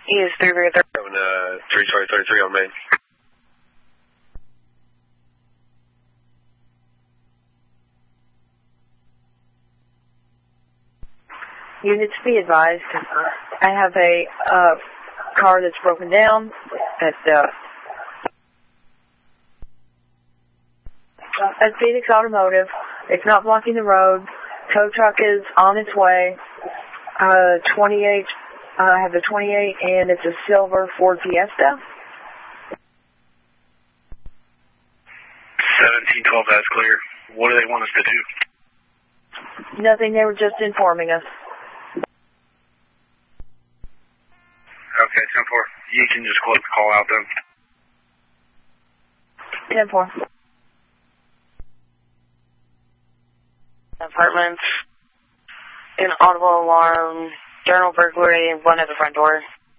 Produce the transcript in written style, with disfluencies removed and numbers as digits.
is 333. 333 on Main. Units be advised. I have a car that's broken down at Phoenix Automotive. It's not blocking the road. Tow truck is on its way. 28. I have the 28, and it's a silver Ford Fiesta. 1712, that's clear. What do they want us to do? Nothing. They were just informing us. Okay, 10-4. You can just close the call out then. 10-4. Apartments, an audible alarm, general burglary, and one at the front door.